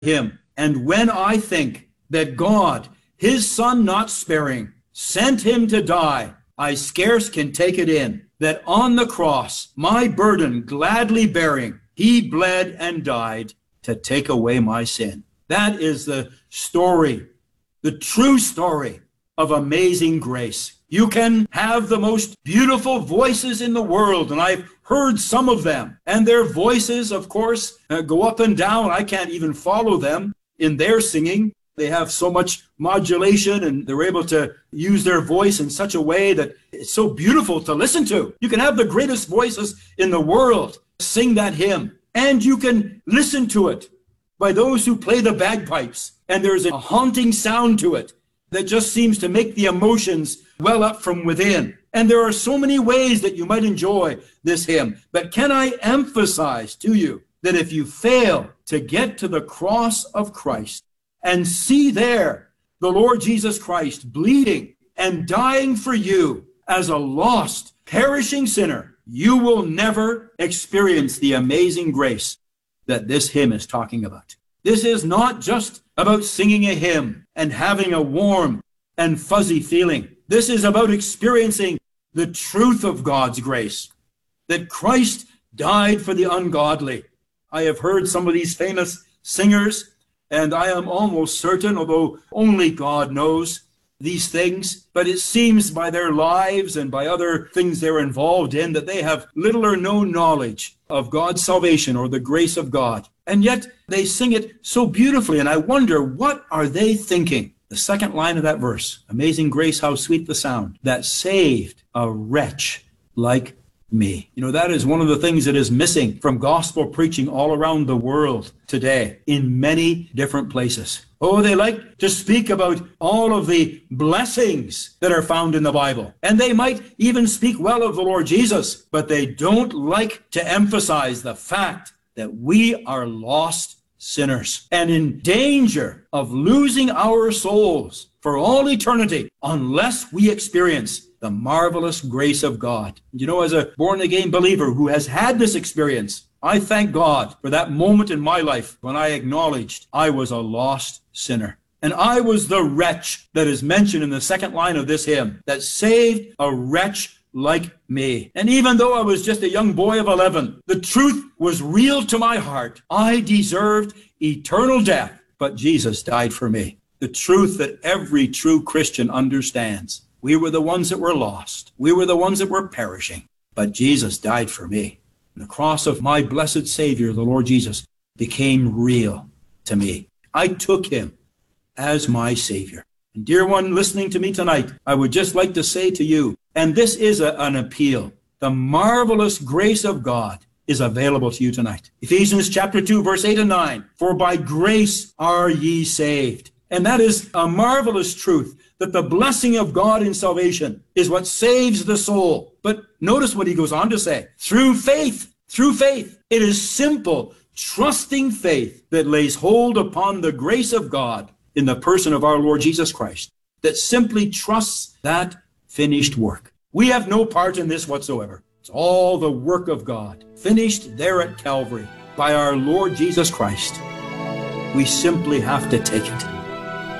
him. And when I think that God, his Son not sparing, sent him to die, I scarce can take it in, that on the cross, my burden gladly bearing, he bled and died to take away my sin. That is the story, the true story of amazing grace. You can have the most beautiful voices in the world, and I've heard some of them. And their voices, of course, go up and down. I can't even follow them in their singing. They have so much modulation, and they're able to use their voice in such a way that it's so beautiful to listen to. You can have the greatest voices in the world sing that hymn, and you can listen to it by those who play the bagpipes, and there's a haunting sound to it that just seems to make the emotions well up from within. And there are so many ways that you might enjoy this hymn. But can I emphasize to you that if you fail to get to the cross of Christ and see there the Lord Jesus Christ bleeding and dying for you as a lost, perishing sinner, you will never experience the amazing grace that this hymn is talking about. This is not just about singing a hymn and having a warm and fuzzy feeling. This is about experiencing the truth of God's grace, that Christ died for the ungodly. I have heard some of these famous singers, and I am almost certain, although only God knows these things, but it seems by their lives and by other things they're involved in that they have little or no knowledge of God's salvation or the grace of God. And yet they sing it so beautifully, and I wonder, what are they thinking? The second line of that verse, amazing grace, how sweet the sound, that saved a wretch like me. You know, that is one of the things that is missing from gospel preaching all around the world today in many different places. Oh, they like to speak about all of the blessings that are found in the Bible. And they might even speak well of the Lord Jesus, but they don't like to emphasize the fact that we are lost sinners and in danger of losing our souls for all eternity unless we experience the marvelous grace of God. You know, as a born-again believer who has had this experience, I thank God for that moment in my life when I acknowledged I was a lost sinner. And I was the wretch that is mentioned in the second line of this hymn, that saved a wretch like me. And even though I was just a young boy of 11, the truth was real to my heart. I deserved eternal death, but Jesus died for me. The truth that every true Christian understands. We were the ones that were lost. We were the ones that were perishing, but Jesus died for me. And the cross of my blessed Savior, the Lord Jesus, became real to me. I took him as my Savior. And dear one listening to me tonight, I would just like to say to you, and this is an appeal, the marvelous grace of God is available to you tonight. Ephesians chapter 2, verse 8 and 9, for by grace are ye saved. And that is a marvelous truth, that the blessing of God in salvation is what saves the soul. But notice what he goes on to say, through faith. It is simple, trusting faith that lays hold upon the grace of God in the person of our Lord Jesus Christ, that simply trusts that finished work. We have no part in this whatsoever. It's all the work of God, finished there at Calvary by our Lord Jesus Christ. We simply have to take it.